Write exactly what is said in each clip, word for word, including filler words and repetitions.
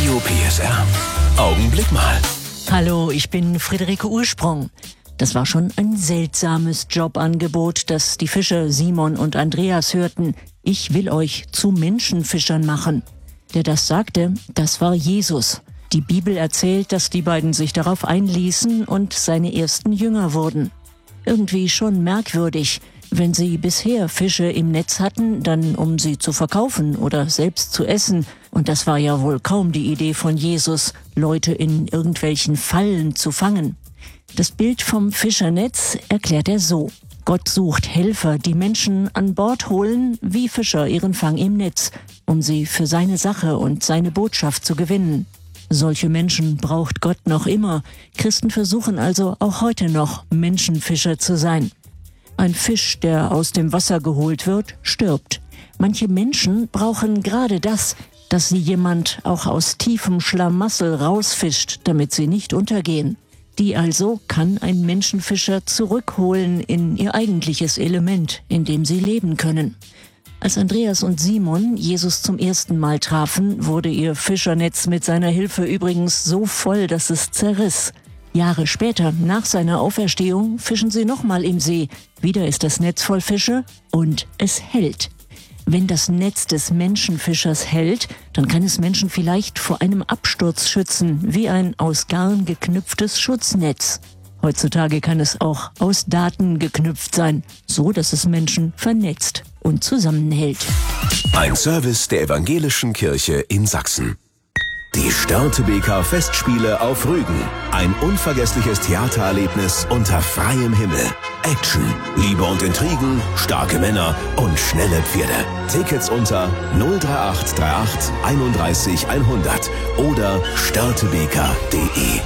Radio P S R. Augenblick mal. Hallo, ich bin Friederike Ursprung. Das war schon ein seltsames Jobangebot, das die Fischer Simon und Andreas hörten. Ich will euch zu Menschenfischern machen. Der das sagte, das war Jesus. Die Bibel erzählt, dass die beiden sich darauf einließen und seine ersten Jünger wurden. Irgendwie schon merkwürdig. Wenn sie bisher Fische im Netz hatten, dann um sie zu verkaufen oder selbst zu essen. Und das war ja wohl kaum die Idee von Jesus, Leute in irgendwelchen Fallen zu fangen. Das Bild vom Fischernetz erklärt er so. Gott sucht Helfer, die Menschen an Bord holen, wie Fischer ihren Fang im Netz, um sie für seine Sache und seine Botschaft zu gewinnen. Solche Menschen braucht Gott noch immer. Christen versuchen also auch heute noch, Menschenfischer zu sein. Ein Fisch, der aus dem Wasser geholt wird, stirbt. Manche Menschen brauchen gerade das, dass sie jemand auch aus tiefem Schlamassel rausfischt, damit sie nicht untergehen. Die also kann ein Menschenfischer zurückholen in ihr eigentliches Element, in dem sie leben können. Als Andreas und Simon Jesus zum ersten Mal trafen, wurde ihr Fischernetz mit seiner Hilfe übrigens so voll, dass es zerriss. Jahre später, nach seiner Auferstehung, fischen sie nochmal im See. Wieder ist das Netz voll Fische und es hält. Wenn das Netz des Menschenfischers hält, dann kann es Menschen vielleicht vor einem Absturz schützen, wie ein aus Garn geknüpftes Schutznetz. Heutzutage kann es auch aus Daten geknüpft sein, so dass es Menschen vernetzt und zusammenhält. Ein Service der Evangelischen Kirche in Sachsen. Die Störtebeker Festspiele auf Rügen. Ein unvergessliches Theatererlebnis unter freiem Himmel. Action, Liebe und Intrigen, starke Männer und schnelle Pferde. Tickets unter null drei acht drei acht einunddreißig hundert oder störtebeker punkt de.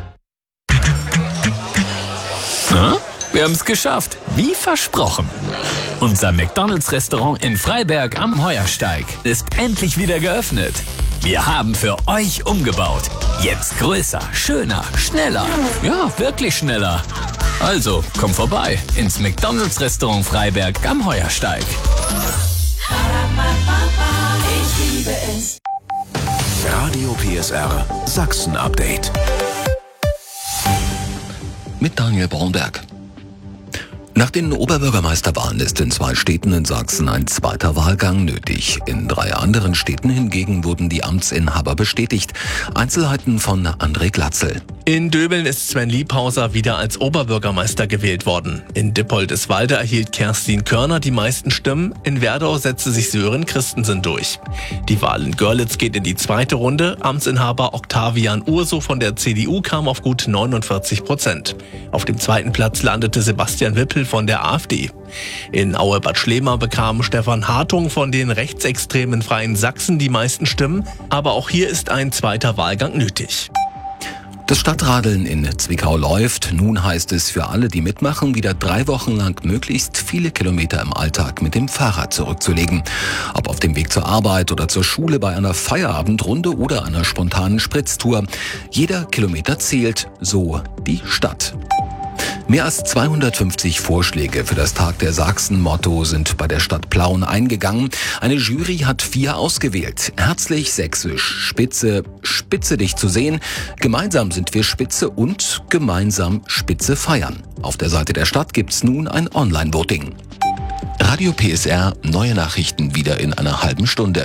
Na, wir haben es geschafft, wie versprochen. Unser McDonald's-Restaurant in Freiberg am Heuersteig ist endlich wieder geöffnet. Wir haben für euch umgebaut. Jetzt größer, schöner, schneller. Ja, wirklich schneller. Also, komm vorbei ins McDonald's-Restaurant Freiberg am Heuersteig. Ich liebe es. Radio P S R Sachsen-Update. Mit Daniel Braunberg. Nach den Oberbürgermeisterwahlen ist in zwei Städten in Sachsen ein zweiter Wahlgang nötig. In drei anderen Städten hingegen wurden die Amtsinhaber bestätigt. Einzelheiten von André Glatzel. In Döbeln ist Sven Liebhauser wieder als Oberbürgermeister gewählt worden. In Dippoldiswalde erhielt Kerstin Körner die meisten Stimmen. In Werdau setzte sich Sören Christensen durch. Die Wahl in Görlitz geht in die zweite Runde. Amtsinhaber Octavian Urso von der C D U kam auf gut neunundvierzig Prozent. Auf dem zweiten Platz landete Sebastian Wippel von der AfD. In Aue-Bad Schlema bekam Stefan Hartung von den rechtsextremen Freien Sachsen die meisten Stimmen. Aber auch hier ist ein zweiter Wahlgang nötig. Das Stadtradeln in Zwickau läuft. Nun heißt es für alle, die mitmachen, wieder drei Wochen lang möglichst viele Kilometer im Alltag mit dem Fahrrad zurückzulegen. Ob auf dem Weg zur Arbeit oder zur Schule, bei einer Feierabendrunde oder einer spontanen Spritztour. Jeder Kilometer zählt, so die Stadt. Mehr als zweihundertfünfzig Vorschläge für das Tag der Sachsen-Motto sind bei der Stadt Plauen eingegangen. Eine Jury hat vier ausgewählt. Herzlich, sächsisch, spitze, spitze dich zu sehen. Gemeinsam sind wir spitze und gemeinsam spitze feiern. Auf der Seite der Stadt gibt's nun ein Online-Voting. Radio P S R, neue Nachrichten wieder in einer halben Stunde.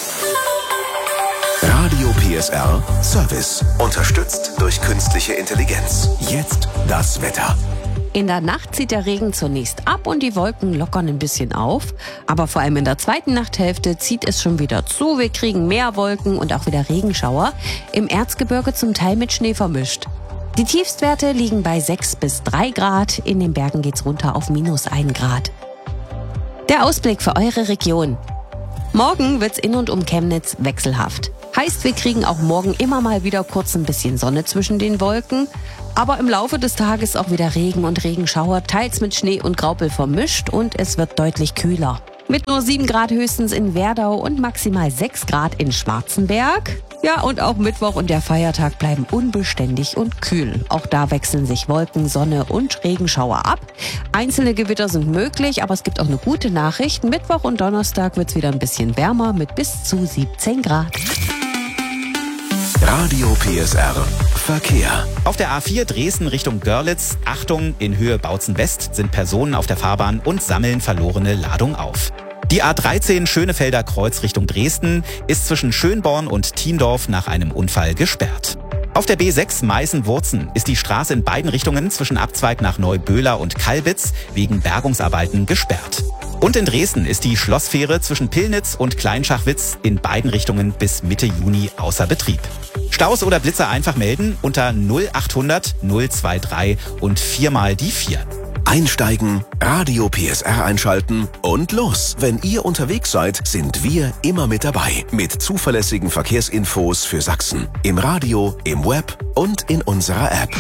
Radio P S R Service. Unterstützt durch künstliche Intelligenz. Jetzt das Wetter. In der Nacht zieht der Regen zunächst ab und die Wolken lockern ein bisschen auf. Aber vor allem in der zweiten Nachthälfte zieht es schon wieder zu. Wir kriegen mehr Wolken und auch wieder Regenschauer. Im Erzgebirge zum Teil mit Schnee vermischt. Die Tiefstwerte liegen bei sechs bis drei Grad. In den Bergen geht's runter auf minus ein Grad. Der Ausblick für eure Region. Morgen wird's in und um Chemnitz wechselhaft. Heißt, wir kriegen auch morgen immer mal wieder kurz ein bisschen Sonne zwischen den Wolken. Aber im Laufe des Tages auch wieder Regen und Regenschauer, teils mit Schnee und Graupel vermischt und es wird deutlich kühler. Mit nur sieben Grad höchstens in Werdau und maximal sechs Grad in Schwarzenberg. Ja, und auch Mittwoch und der Feiertag bleiben unbeständig und kühl. Auch da wechseln sich Wolken, Sonne und Regenschauer ab. Einzelne Gewitter sind möglich, aber es gibt auch eine gute Nachricht. Mittwoch und Donnerstag wird's wieder ein bisschen wärmer mit bis zu siebzehn Grad. Radio P S R Verkehr. Auf der A vier Dresden Richtung Görlitz, Achtung, in Höhe Bautzen West sind Personen auf der Fahrbahn und sammeln verlorene Ladung auf. Die A dreizehn Schönefelder Kreuz Richtung Dresden ist zwischen Schönborn und Thiendorf nach einem Unfall gesperrt. Auf der B sechs Meißen-Wurzen ist die Straße in beiden Richtungen zwischen Abzweig nach Neuböhler und Kalbitz wegen Bergungsarbeiten gesperrt. Und in Dresden ist die Schlossfähre zwischen Pillnitz und Kleinschachwitz in beiden Richtungen bis Mitte Juni außer Betrieb. Staus oder Blitzer einfach melden unter null achthundert null dreiundzwanzig und viermal die vier. Einsteigen, Radio P S R einschalten und los. Wenn ihr unterwegs seid, sind wir immer mit dabei. Mit zuverlässigen Verkehrsinfos für Sachsen. Im Radio, im Web und in unserer App.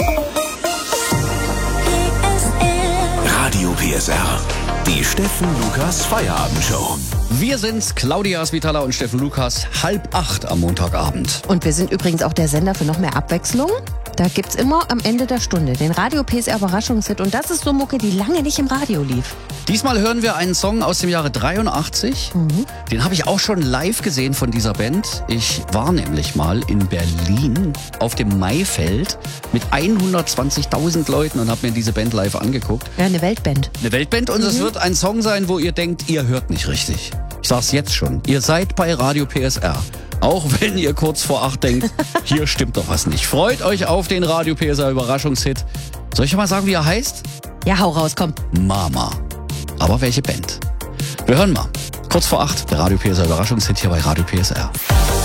Radio P S R. Die Steffen Lukas Feierabendshow. Wir sind's, Claudia Svitala und Steffen Lukas, halb acht am Montagabend. Und wir sind übrigens auch der Sender für noch mehr Abwechslung. Da gibt's immer am Ende der Stunde den Radio P S R Überraschungshit. Und das ist so Mucke, die lange nicht im Radio lief. Diesmal hören wir einen Song aus dem Jahre dreiundachtzig. Mhm. Den habe ich auch schon live gesehen von dieser Band. Ich war nämlich mal in Berlin auf dem Maifeld mit hundertzwanzigtausend Leuten und habe mir diese Band live angeguckt. Ja, eine Weltband. Eine Weltband und mhm. es wird ein Song sein, wo ihr denkt, ihr hört nicht richtig. Ich sag's jetzt schon. Ihr seid bei Radio P S R. Auch wenn ihr kurz vor acht denkt, hier stimmt doch was nicht. Freut euch auf den Radio P S R Überraschungshit. Soll ich mal sagen, wie er heißt? Ja, hau raus, komm. Mama. Aber welche Band? Wir hören mal. Kurz vor acht, der Radio P S R Überraschungshit hier bei Radio P S R.